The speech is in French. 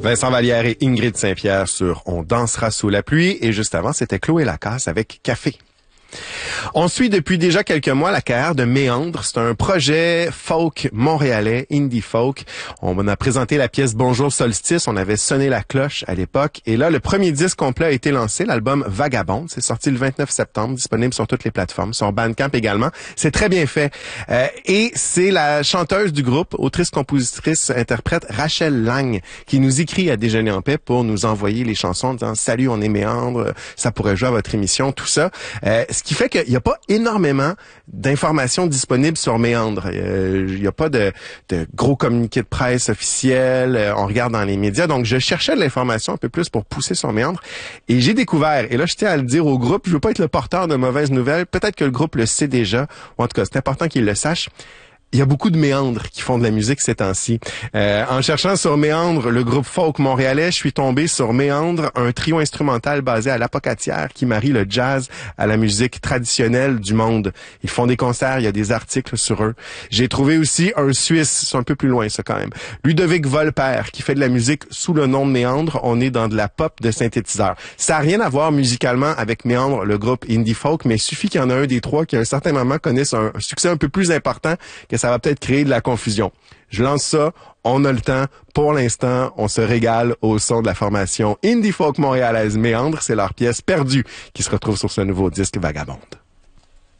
Vincent Vallière et Ingrid Saint-Pierre sur On dansera sous la pluie. Et juste avant, c'était Chloé Lacasse avec Café. On suit depuis déjà quelques mois la carrière de Méandre. C'est un projet folk montréalais, indie folk. On a présenté la pièce Bonjour Solstice. On avait sonné la cloche à l'époque. Et là, le premier disque complet a été lancé, l'album Vagabonde. C'est sorti le 29 septembre, disponible sur toutes les plateformes, sur Bandcamp également. C'est très bien fait. Et c'est la chanteuse du groupe, autrice, compositrice, interprète Rachel Lang, qui nous écrit à Déjeuner en paix pour nous envoyer les chansons en disant « Salut, on est Méandre, ça pourrait jouer à votre émission », tout ça. Ce qui fait qu'il n'y a pas énormément d'informations disponibles sur Méandre. Il n'y a pas de gros communiqué de presse officiel. On regarde dans les médias. Donc, je cherchais de l'information un peu plus pour pousser sur Méandre. Et j'ai découvert, et là, je tiens à le dire au groupe, je veux pas être le porteur de mauvaises nouvelles. Peut-être que le groupe le sait déjà. Ou en tout cas, c'est important qu'il le sache. Il y a beaucoup de Méandres qui font de la musique ces temps-ci. En cherchant sur Méandre, le groupe folk montréalais, je suis tombé sur Méandre, un trio instrumental basé à l'Apocatière qui marie le jazz à la musique traditionnelle du monde. Ils font des concerts, il y a des articles sur eux. J'ai trouvé aussi un Suisse, c'est un peu plus loin ça quand même, Ludovic Volper, qui fait de la musique sous le nom de Méandre. On est dans de la pop de synthétiseur. Ça n'a rien à voir musicalement avec Méandre, le groupe indie folk, mais il suffit qu'il y en a un des trois qui à un certain moment connaisse un succès un peu plus important que ça va peut-être créer de la confusion. Je lance ça, on a le temps. Pour l'instant, on se régale au son de la formation indie folk montréalaise Méandre. C'est leur pièce Perdue qui se retrouve sur ce nouveau disque Vagabonde.